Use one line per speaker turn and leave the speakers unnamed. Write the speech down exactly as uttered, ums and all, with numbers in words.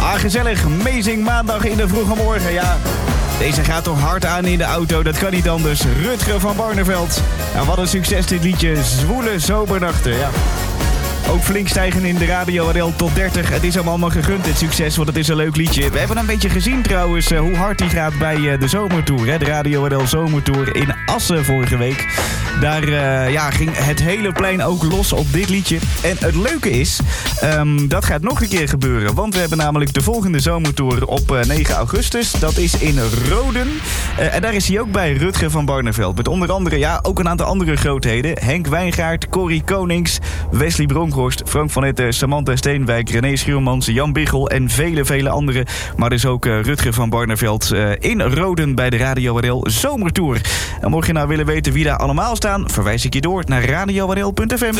Ah, gezellig. Amazing maandag in de vroege morgen, ja. Deze gaat toch hard aan in de auto, dat kan niet anders. Rutger van Barneveld. Nou, wat een succes dit liedje. Zwoele zomernachten, ja. Ook flink stijgen in de Radio R L top dertig. Het is hem allemaal gegund, dit succes, want het is een leuk liedje. We hebben een beetje gezien trouwens uh, hoe hard die gaat bij uh, de zomertour. Hè? De Radio R L Zomertour in Assen vorige week. Daar uh, ja, ging het hele plein ook los op dit liedje. En het leuke is, um, dat gaat nog een keer gebeuren. Want we hebben namelijk de volgende zomertour op uh, negen augustus. Dat is in Roden. Uh, en daar is hij ook bij, Rutger van Barneveld. Met onder andere ja, ook een aantal andere grootheden. Henk Wijngaard, Corrie Konings, Wesley Bronkhorst, Frank van Etten, Samantha Steenwijk, René Schuurmans, Jan Biggel en vele, vele anderen. Maar dus ook uh, Rutger van Barneveld uh, in Roden bij de Radio R L Zomertour. En mocht je nou willen weten wie daar allemaal staan, verwijs ik je door naar radio r l punt f m.